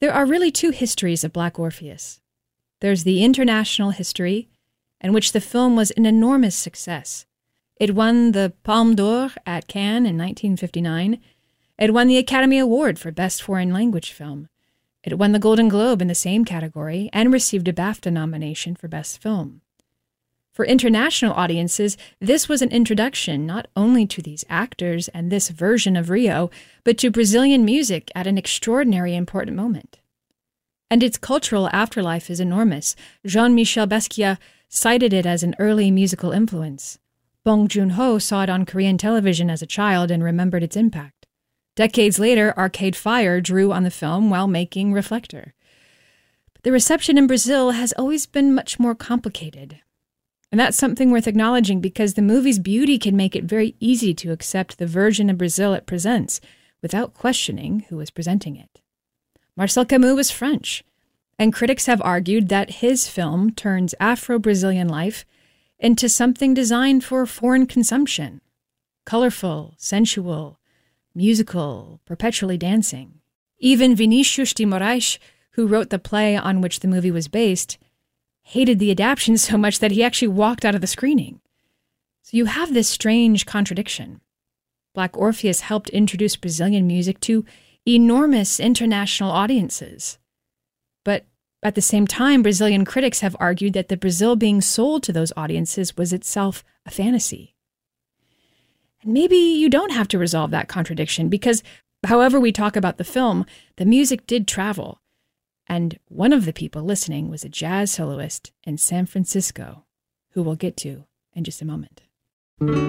There are really two histories of Black Orpheus. There's the international history, in which the film was an enormous success. It won the Palme d'Or at Cannes in 1959. It won the Academy Award for Best Foreign Language Film. It won the Golden Globe in the same category and received a BAFTA nomination for Best Film. For international audiences, this was an introduction not only to these actors and this version of Rio, but to Brazilian music at an extraordinarily important moment. And its cultural afterlife is enormous. Jean-Michel Basquiat cited it as an early musical influence. Bong Joon-ho saw it on Korean television as a child and remembered its impact. Decades later, Arcade Fire drew on the film while making Reflector. But the reception in Brazil has always been much more complicated. And that's something worth acknowledging because the movie's beauty can make it very easy to accept the version of Brazil it presents without questioning who is presenting it. Marcel Camus was French, and critics have argued that his film turns Afro-Brazilian life into something designed for foreign consumption. Colorful, sensual, musical, perpetually dancing. Even Vinicius de Moraes, who wrote the play on which the movie was based, hated the adaptation so much that he actually walked out of the screening. So you have this strange contradiction. Black Orpheus helped introduce Brazilian music to enormous international audiences. But at the same time, Brazilian critics have argued that the Brazil being sold to those audiences was itself a fantasy. And maybe you don't have to resolve that contradiction because however we talk about the film, the music did travel. And one of the people listening was a jazz soloist in San Francisco, who we'll get to in just a moment.